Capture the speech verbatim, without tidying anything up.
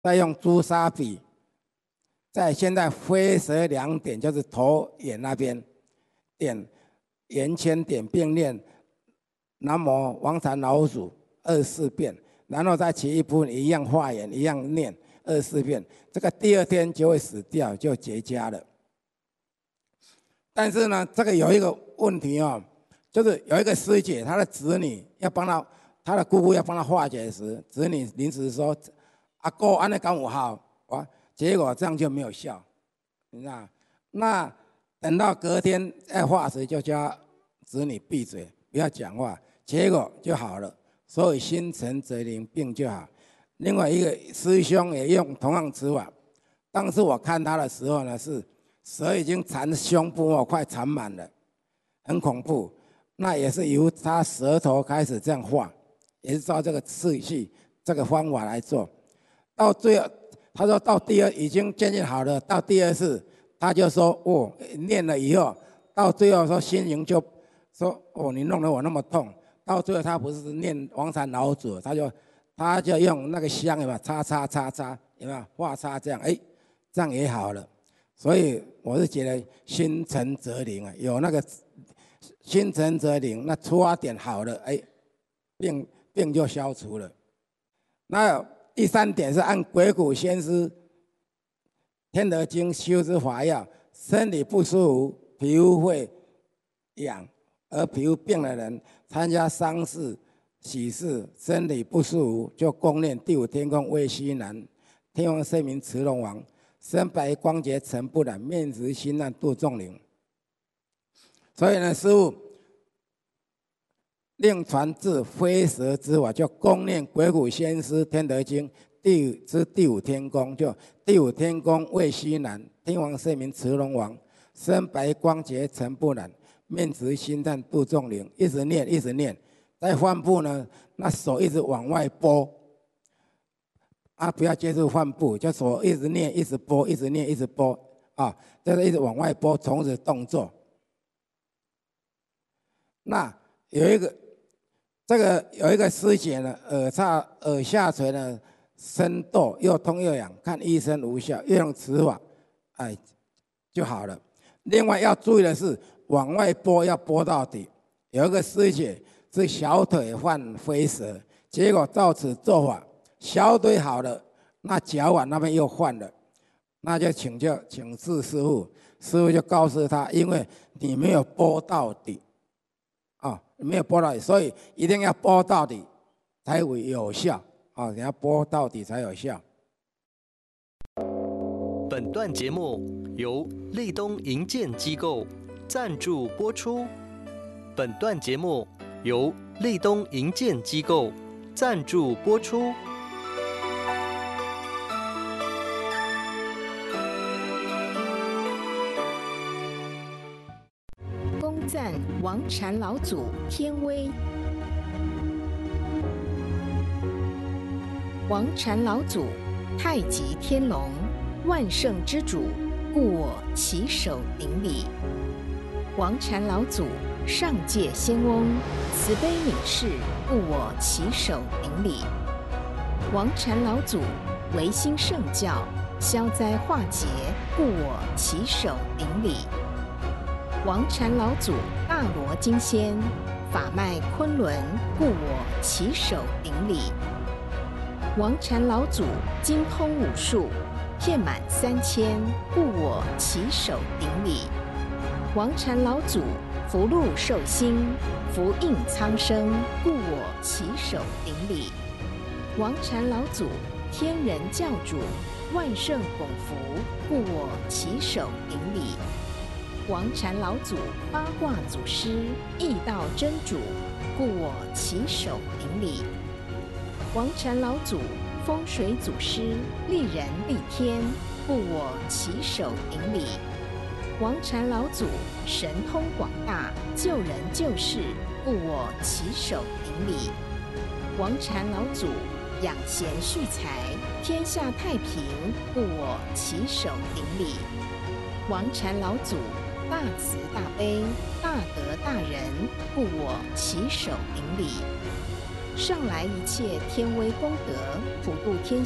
再用朱砂笔，在现在飞蛇两点，就是头眼那边点圆圈点并念南无王禅老祖二十四遍，然后再起一部分一样化缘，一样念二十四遍，这个第二天就会死掉，就结痂了。但是呢，这个有一个问题哦，就是有一个师姐，她的子女要帮她，她的姑姑要帮她化解时，子女临时说：“阿哥，安尼讲有效。”哇，结果这样就没有效，你知道？那等到隔天要化时，就叫子女闭嘴，不要讲话，结果就好了。所以心诚则灵，病就好。另外一个师兄也用同样词法，当时我看他的时候呢，是蛇已经缠胸部哦，快缠满了，很恐怖。那也是由他舌头开始这样画，也是照这个次序、这个方法来做。到最后，他说到第二已经渐渐好了，到第二次他就说哦，念了以后，到最后说心灵就说哦，你弄得我那么痛。到最后他不是念王禅老祖，他就他就用那个香有没有擦擦擦擦有没有画擦这样，哎，这样也好了。所以我是觉得心诚则灵啊，有那个心诚则灵，那出发点好了，哎，病病就消除了。那第三点是按鬼谷先师《天德经》修之法要，身体不舒服、皮肤会痒，而皮肤病的人参加丧事、喜事，身体不舒服，就供念第五天宫魏西南、天王圣明慈龙王，身白光洁尘不染，面直心善度众灵。所以呢，师父另传至飞蛇之法，就供念鬼谷先师《天德经》第之第五天宫，就第五天宫魏西南、天王圣明慈龙王，身白光洁尘不染，面直心善度众灵，一直念一直念，在患部呢，那手一直往外拨，啊，不要接触患部，就手一直念一直拨，一直念一直拨，啊，就是一直往外拨，从此动作。那有一个这个有一个师姐呢，耳下耳下垂呢生痘，又痛又痒，看医生无效，又用此法，哎，就好了。另外要注意的是，往外拨要拨到底。有一个师姐是小腿患飞蛇，结果照此做法，小腿好了，那脚腕那边又患了，那就请教请示师父，师父就告诉他，因为你没有拨到底，啊、哦，没有拨到底，所以一定要拨到底才会有效啊，你要拨到底才有效。 本段节目由立东营建机构赞助播出。本段节目由立东营建机构赞助播出。 恭赞王禅老祖天威。王禅老祖，太极天龙，万圣之主，故我起手顶礼。王禅老祖，上界仙翁，慈悲悯世，故我起手顶礼。王禅老祖，维新圣教，消灾化解，故我起手顶礼。王禅老祖，大罗金仙，法脉昆仑，故我起手顶礼。王禅老祖，精通武术，遍满三千，故我起手顶礼。王禅老祖，福禄寿星，福应苍生，故我起手顶礼。王禅老祖，天人教主，万圣拱福，故我起手顶礼。王禅老祖，八卦祖师，易道真主，故我起手顶礼。王禅老祖，风水祖师，利人利天，故我起手顶礼。王禅老祖，神通广大，救人救世，故我起手顶礼。王禅老祖，养贤蓄财，天下太平，故我起手顶礼。王禅老祖，大慈大悲，大德大仁，故我起手顶礼。上来一切天威功德，普度天